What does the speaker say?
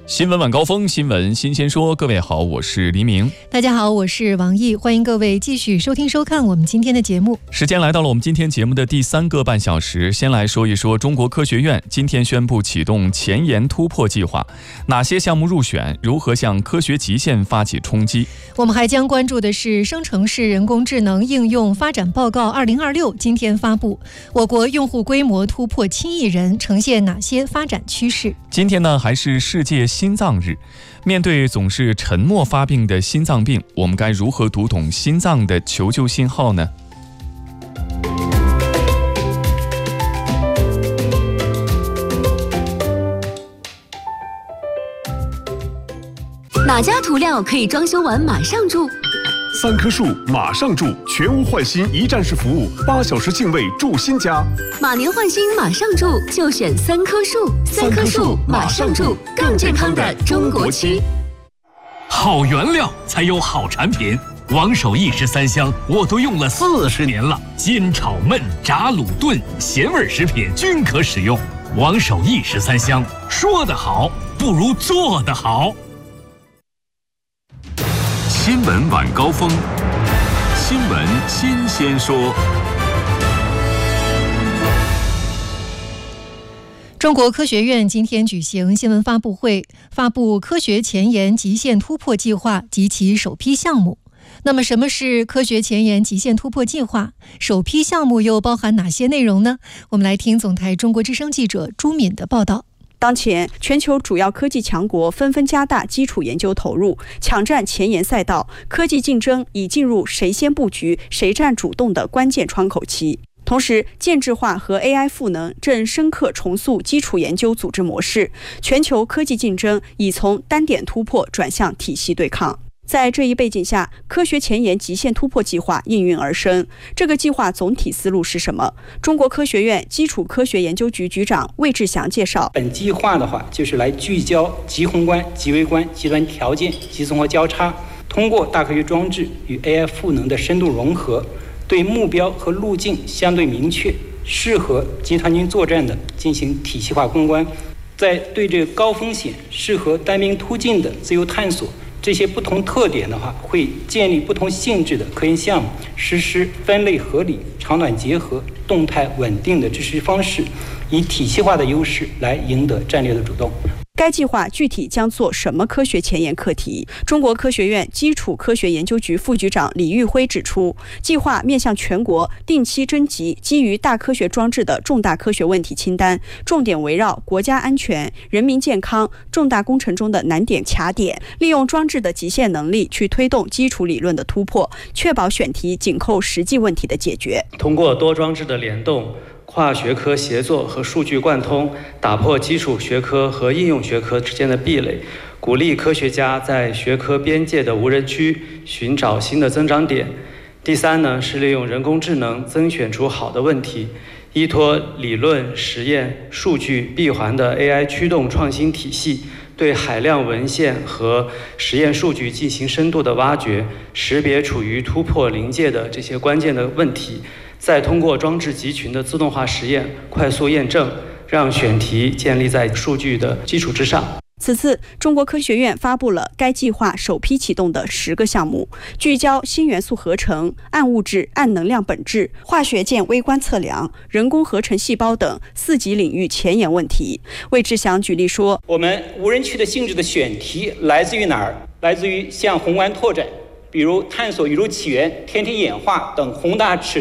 新闻晚高峰，新闻新鲜说。各位好，我是黎明。 大家好，我是王毅，欢迎各位继续收听收看我们今天的节目。 时间来到了我们今天节目的第3个半小时，先来说一说中国科学院今天宣布启动前沿突破计划，哪些项目入选，如何向科学极限发起冲击。 我们还将关注的是生成式人工智能应用发展报告2026今天发布，我国用户规模突破7亿人，呈现哪些发展趋势。 今天呢，还是世界心脏日，面对总是沉默发病的心脏病，我们该如何读懂心脏的求救信号呢？ 哪家涂料可以装修完马上住 ？3棵树马上住，全屋换新一站式服务，8小时净位住新家。 马年换新马上住，就选3棵树。3棵树马上住，更健康的中国区。 好原料才有好产品，王守义13香我都用了40年了，煎炒焖炸卤炖咸味食品均可使用。王守义13香，说得好不如做得好。 新闻晚高峰，新闻新鲜说。 中国科学院今天举行新闻发布会，发布科学前沿极限突破计划及其首批项目。那么什么是科学前沿极限突破计划？首批项目又包含哪些内容呢？我们来听总台中国之声记者朱敏的报道。 当前，全球主要科技强国纷纷加大基础研究投入，抢占前沿赛道，科技竞争已进入谁先布局、谁占主动的关键窗口期。同时，建制化和 AI 赋能正深刻重塑基础研究组织模式，全球科技竞争已从单点突破转向体系对抗。在这一背景下，科学前沿极限突破计划应运而生。这个计划总体思路是什么？中国科学院基础科学研究局局长魏志祥介绍， 本计划的话，就是来聚焦极宏观、极微观、极端条件、极综合交叉，通过大科学装置与 AI 赋能的深度融合，对目标和路径相对明确，适合集团军作战的进行体系化攻关，在对这个高风险、适合单兵突进的自由探索这些不同特点的话，会建立不同性质的科研项目，实施分类合理、长短结合、动态稳定的支持方式，以体系化的优势来赢得战略的主动。 该计划具体将做什么科学前沿课题？中国科学院基础科学研究局副局长李玉辉指出，计划面向全国定期征集基于大科学装置的重大科学问题清单，重点围绕国家安全、人民健康、重大工程中的难点卡点，利用装置的极限能力去推动基础理论的突破，确保选题紧扣实际问题的解决。 通过多装置的联动、跨学科协作和数据贯通，打破基础学科和应用学科之间的壁垒，鼓励科学家在学科边界的无人区寻找新的增长点。第三呢，是利用人工智能增选出好的问题，依托理论、实验、数据闭环的 AI 驱动创新体系，对海量文献和实验数据进行深度的挖掘，识别处于突破临界的这些关键的问题，再通过装置集群的自动化实验快速验证，让选题建立在数据的基础之上。 此次，中国科学院发布了该计划首批启动的10个项目，聚焦新元素合成、暗物质、暗能量本质、化学键微观测量、人工合成细胞等4级领域前沿问题。魏志祥举例说， 我们无人区的性质的选题来自于哪儿？来自于向宏观拓展，比如探索宇宙起源、天体演化等宏大尺